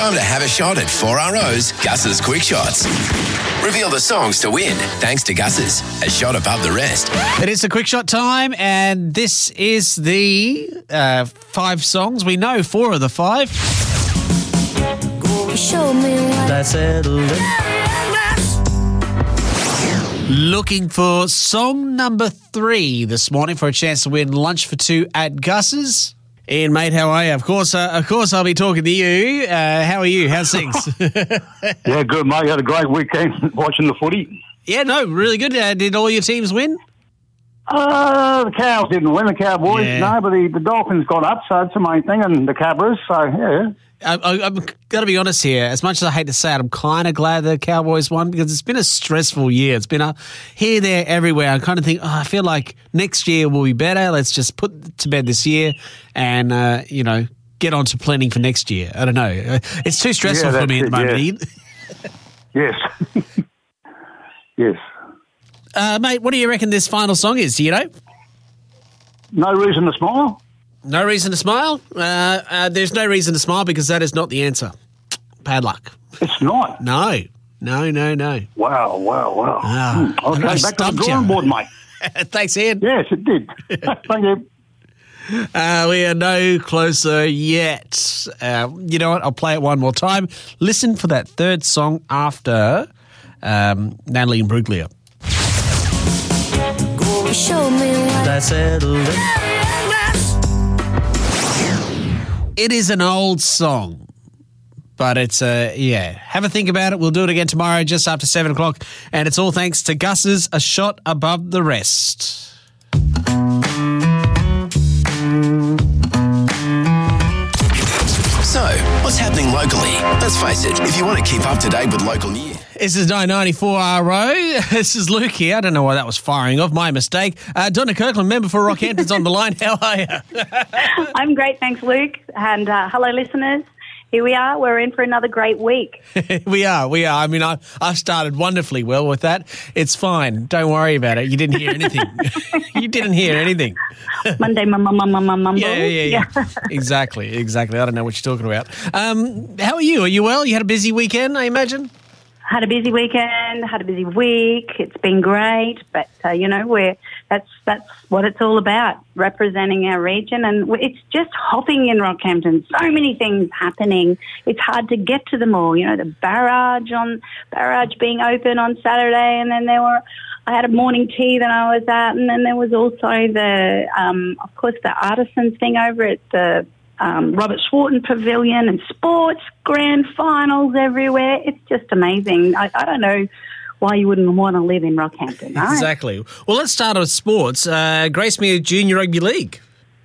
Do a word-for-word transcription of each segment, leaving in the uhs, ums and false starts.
Time to have a shot at four R O's Gus's Quick Shots. Reveal the songs to win thanks to Gus's, a shot above the rest. It is a quick shot time, and this is the uh, five songs. We know four of the five. Show me what That's it. Looking for song number three this morning for a chance to win lunch for two at Gus's. Ian, mate, how are you? Of course, uh, of course, I'll be talking to you. Uh, how are you? How's things? Yeah, good, mate. You had a great weekend watching the footy. Yeah, no, really good. Uh, did all your teams win? Uh, the Cows didn't win, the Cowboys. Yeah. No, but the, the Dolphins got up, so that's the main thing, and the Cabras, so, yeah. I, I, I'm got to be honest here. As much as I hate to say it, I'm kind of glad the Cowboys won because it's been a stressful year. It's been a here, there, everywhere. I kind of think, oh, I feel like next year will be better. Let's just put it to bed this year and, uh, you know, get on to planning for next year. I don't know. It's too stressful Yeah, for me at the that's moment, it, Ian. Yes. Yes. Uh, mate, what do you reckon this final song is? Do you know? No Reason to Smile? No reason to smile? Uh, uh, there's no reason to smile because that is not the answer. Bad luck. It's not. No. No, no, no. Wow, wow, wow. Ah, Hmm. Okay, I back to the stumped you. drawing board, mate. Thanks, Ian. Yes, it did. Thank you. Uh, we are no closer yet. Uh, you know what? I'll play it one more time. Listen for that third song after um, Natalie and Bruglia. show me what That's it. It is an old song, but it's a, uh, yeah. Have a think about it. We'll do it again tomorrow just after seven o'clock. And it's all thanks to Gus's, a shot above the rest. So, what's happening locally? Let's face it, if you want to keep up to date with local news. This is nine ninety-four R O. This is Luke here. I don't know why that was firing off. My mistake. Uh, Donna Kirkland, member for Rockhampton's on the line. How are you? I'm great, thanks, Luke. And uh, hello, listeners. Here we are. We're in for another great week. we are. We are. I mean, I, I've started wonderfully well with that. It's fine. Don't worry about it. You didn't hear anything. You didn't hear anything. Monday, mum, mum, mum, mum, mum, mum. Yeah, yeah, yeah. exactly, exactly. I don't know what you're talking about. Um, how are you? Are you well? You had a busy weekend, I imagine? Had a busy weekend, had a busy week. It's been great, but uh, you know, we're that's that's what it's all about, representing our region, and it's just hopping in Rockhampton. So many things happening. It's hard to get to them all. You know, the barrage on barrage being open on Saturday, and then there were. I had a morning tea that I was at, and then there was also the, um, of course, the artisans thing over at the. Um, Robert Schwarten Pavilion and sports, grand finals everywhere. It's just amazing. I, I don't know why you wouldn't want to live in Rockhampton, right? Exactly. Well, let's start with sports. Uh, Gracemere Junior Rugby League.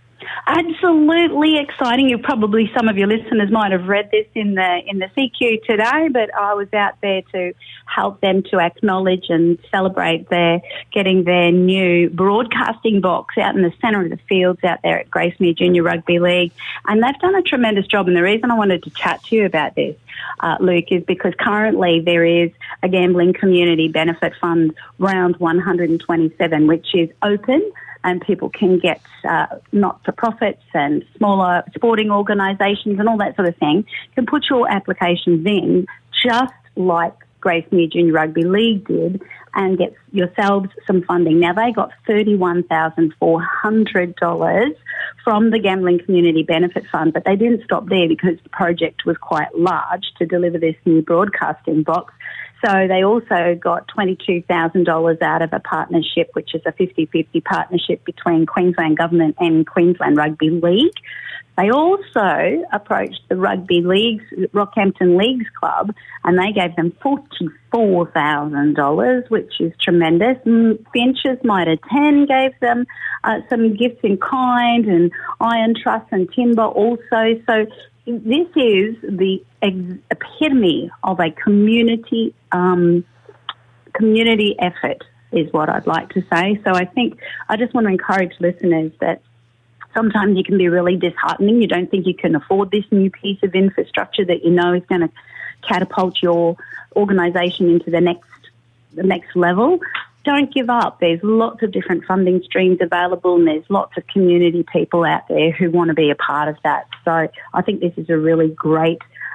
Absolutely exciting. You probably, some of your listeners might have read this in the in the C Q today, but I was out there to help them to acknowledge and celebrate their getting their new broadcasting box out in the centre of the fields out there at Gracemere Junior Rugby League. And they've done a tremendous job. And the reason I wanted to chat to you about this, uh, Luke, is because currently there is a Gambling Community Benefit Fund round one hundred twenty-seven, which is open. And people can get uh, not-for-profits and smaller sporting organisations and all that sort of thing can put your applications in just like Gracemere Junior Rugby League did and get yourselves some funding. Now, they got thirty-one thousand four hundred dollars from the Gambling Community Benefit Fund, but they didn't stop there because the project was quite large to deliver this new broadcasting box. So they also got twenty-two thousand dollars out of a partnership, which is a fifty-fifty partnership between Queensland Government and Queensland Rugby League. They also approached the Rugby Leagues, Rockhampton Leagues Club, and they gave them forty-four thousand dollars, which is tremendous. Finch's Mitre ten gave them uh, some gifts in kind, and Iron Truss and Timber also. So this is the ex- epitome of a community um, community effort, is what I'd like to say. So I think I just want to encourage listeners that sometimes you can be really disheartening. You don't think you can afford this new piece of infrastructure that you know is going to catapult your organisation into the next the next level. Don't give up. There's lots of different funding streams available, and there's lots of community people out there who want to be a part of that. So I think this is a really great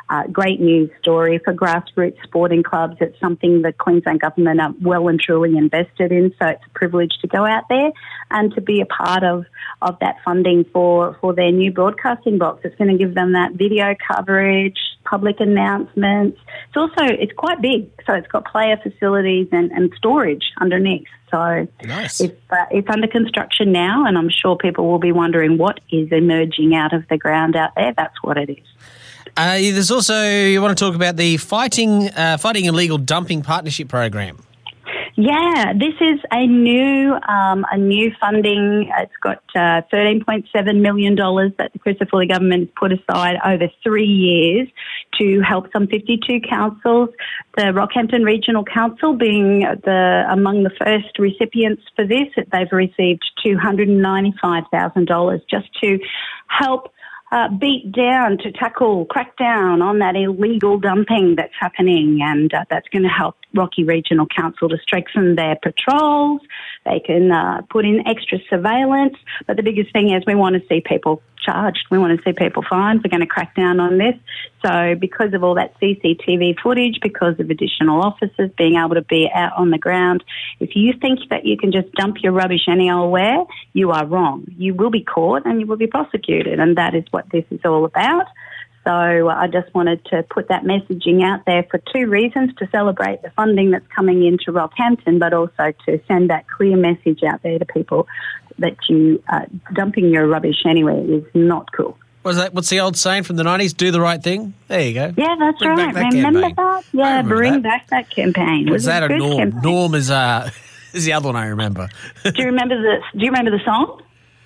uh, great news story for grassroots sporting clubs. It's something the Queensland government are well and truly invested in, so it's a privilege to go out there and to be a part of, of that funding for, for their new broadcasting box. It's going to give them that video coverage, public announcements. It's also, it's quite big, so it's got player facilities and, and storage underneath. So Nice. it's, uh, it's under construction now, and I'm sure people will be wondering what is emerging out of the ground out there. That's what it is. Uh, there's also, you want to talk about the Fighting uh, Fighting Illegal Dumping Partnership Program. Yeah, this is a new um, a new funding. It's got uh, thirteen point seven million dollars that the Christopher Foley government has put aside over three years to help some fifty-two councils, the Rockhampton Regional Council being the among the first recipients for this. They've received two hundred ninety-five thousand dollars just to help Uh, beat down, to tackle, crack down on that illegal dumping that's happening, and uh, that's going to help Rocky Regional Council to strengthen their patrols. They can uh, put in extra surveillance, but the biggest thing is we want to see people charged. We want to see people fined. We're going to crack down on this. So because of all that C C T V footage, because of additional officers being able to be out on the ground, if you think that you can just dump your rubbish any old where, you are wrong. You will be caught and you will be prosecuted, and that is what this is all about. So I just wanted to put that messaging out there for two reasons: to celebrate the funding that's coming into Rockhampton, but also to send that clear message out there to people that you uh, dumping your rubbish anywhere is not cool. What's that? What's the old saying from the nineties? Do the right thing. There you go. Yeah, that's Bring right. back that Remember campaign. that? Yeah, I remember bring that. back that campaign. It Was that a good Norm? campaign. Norm is uh is the other one I remember. Do you remember the Do you remember the song?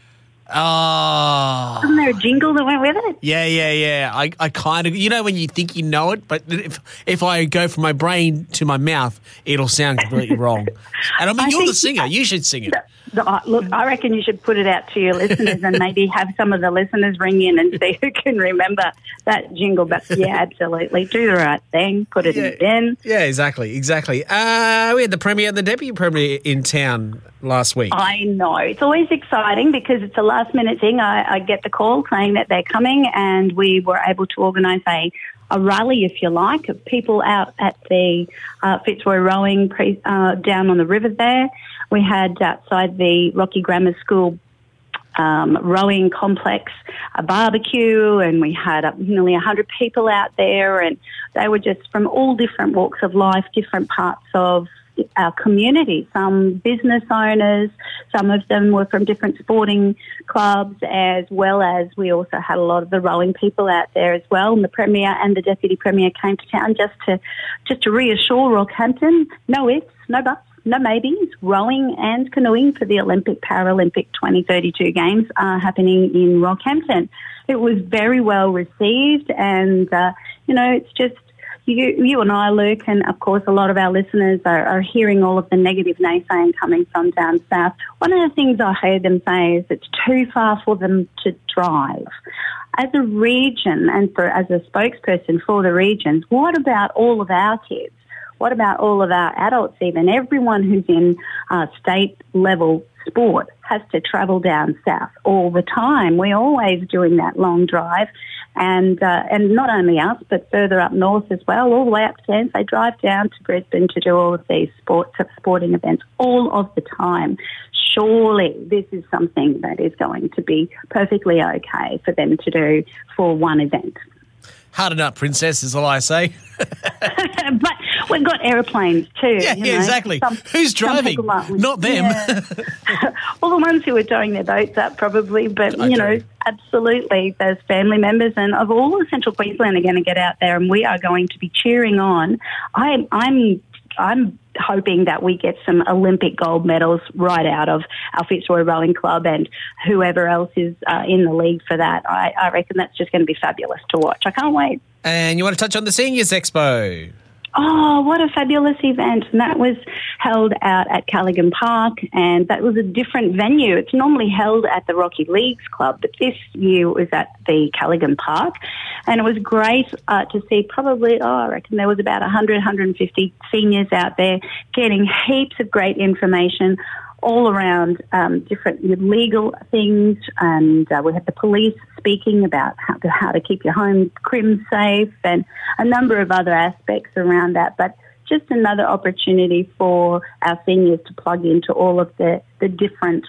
Oh. Wasn't there a jingle that went with it? Yeah, yeah, yeah. I, I kind of, you know, when you think you know it, but if if I go from my brain to my mouth, it'll sound completely wrong. And I mean, I you're the think- singer. You should sing it. The- uh, Look, I reckon you should put it out to your listeners and maybe have some of the listeners ring in and see who can remember that jingle. But yeah, absolutely. Do the right thing. Put it in the bin. Yeah, exactly, exactly. Uh, we had the Premier and the Deputy Premier in town last week. I know. It's always exciting because it's a last minute thing. I, I get the call saying that they're coming, and we were able to organise a, a rally, if you like, of people out at the uh, Fitzroy Rowing pre, uh, down on the river there. We had outside the Rocky Grammar School um, rowing complex a barbecue, and we had uh, nearly one hundred people out there, and they were just from all different walks of life, different parts of our community, some business owners, some of them were from different sporting clubs, as well as we also had a lot of the rowing people out there as well. And the Premier and the Deputy Premier came to town just to just to reassure Rockhampton, no ifs, no buts, no maybes, rowing and canoeing for the Olympic Paralympic twenty thirty-two Games are happening in Rockhampton. It was very well received, and, uh, you know, it's just, You, you and I, Luke, and of course a lot of our listeners are, are hearing all of the negative naysaying coming from down south. One of the things I heard them say is it's too far for them to drive. As a region and for as a spokesperson for the regions, what about all of our kids? What about all of our adults even? Everyone who's in uh, state-level sport has to travel down south all the time. We're always doing that long drive. And uh, and not only us, but further up north as well, all the way up to Cairns. They drive down to Brisbane to do all of these sports sporting events all of the time. Surely this is something that is going to be perfectly okay for them to do for one event. Harden up, princess, is all I say. But we've got airplanes too. Yeah, you yeah, know. exactly. Some- Who's some driving? people aren't. Not them. Yeah. Well, the ones who are towing their boats up probably, but, I you do. know, absolutely, those family members and of all of Central Queensland are going to get out there, and we are going to be cheering on. I'm, I'm, I'm hoping that we get some Olympic gold medals right out of our Fitzroy Rowing Club and whoever else is uh, in the league for that. I, I reckon that's just going to be fabulous to watch. I can't wait. And you want to touch on the Seniors Expo? Oh, what a fabulous event. And that was held out at Callaghan Park, and that was a different venue. It's normally held at the Rocky Leagues Club, but this year it was at the Callaghan Park. And it was great uh, to see probably, oh, I reckon there was about one hundred, one hundred fifty seniors out there getting heaps of great information all around um, different legal things, and uh, we had the police speaking about how to, how to keep your home crim safe and a number of other aspects around that. But just another opportunity for our seniors to plug into all of the, the different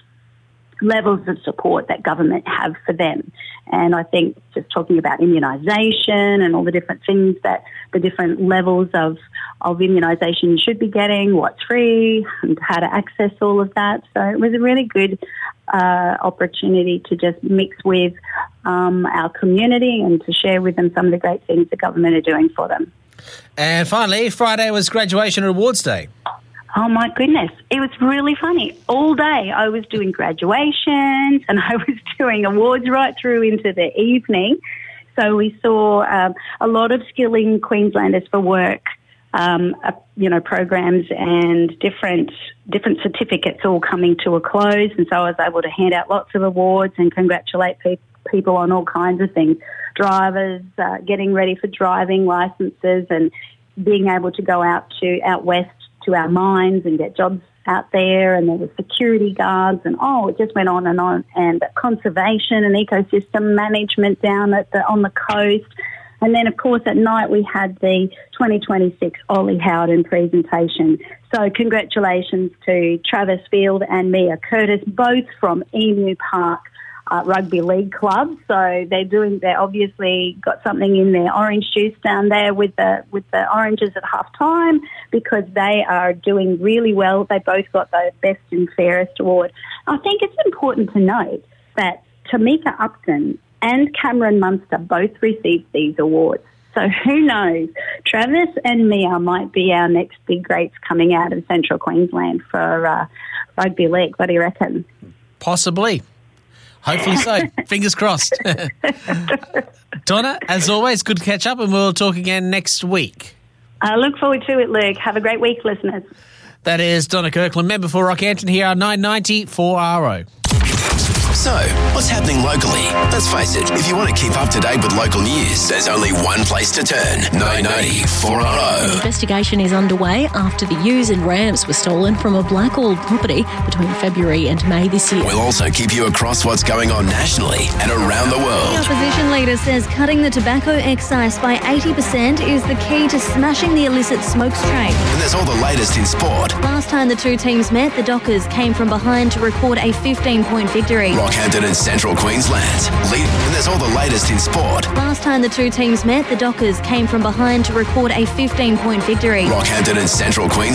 levels of support that government have for them. And I think just talking about immunisation and all the different things that the different levels of, of immunisation you should be getting, what's free, and how to access all of that. So it was a really good uh, opportunity to just mix with um, our community and to share with them some of the great things the government are doing for them. And finally, Friday was graduation and awards day. Oh, my goodness. It was really funny. All day I was doing graduations and I was doing awards right through into the evening. So we saw um, a lot of Skilling Queenslanders for Work, um, uh, you know, programs and different different certificates all coming to a close. And so I was able to hand out lots of awards and congratulate pe- people on all kinds of things. Drivers uh, getting ready for driving licences and being able to go out to out west to our mines and get jobs out there, and there were security guards, and oh, it just went on and on, and conservation and ecosystem management down at the on the coast. And then, of course, at night we had the twenty twenty-six Ollie Howden presentation. So congratulations to Travis Field and Mia Curtis, both from Emu Park Uh, Rugby League Club. So they're doing, they obviously got something in their orange juice down there with the with the oranges at half time, because they are doing really well. They both got the Best and Fairest award. I think it's important to note that Tamika Upton and Cameron Munster both received these awards. So who knows? Travis and Mia might be our next big greats coming out of Central Queensland for uh, Rugby League. What do you reckon? Possibly. Hopefully so. Fingers crossed. Donna, as always, good to catch up, and we'll talk again next week. I look forward to it, Luke. Have a great week, listeners. That is Donna Kirkland, member for Rockhampton here on nine ninety four R O. So, what's happening locally? Let's face it, if you want to keep up to date with local news, there's only one place to turn. nine ninety four R O. An investigation is underway after the ewes and rams were stolen from a Blackall property between February and May this year. We'll also keep you across what's going on nationally and around the The world. opposition leader says cutting the tobacco excise by eighty percent is the key to smashing the illicit smokes trade. And there's all the latest in sport. Last time the two teams met, the Dockers came from behind to record a fifteen-point victory. Rockhampton and Central Queensland. Lead- and there's all the latest in sport. Last time the two teams met, the Dockers came from behind to record a fifteen-point victory. Rockhampton and Central Queensland.